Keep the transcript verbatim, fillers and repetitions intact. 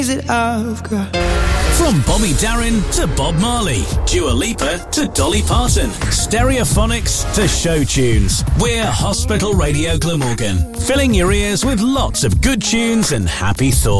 that I've got. From Bobby Darin to Bob Marley, Dua Lipa to Dolly Parton, Stereophonics to show tunes. We're Hospital Radio Glamorgan, filling your ears with lots of good tunes and happy thoughts.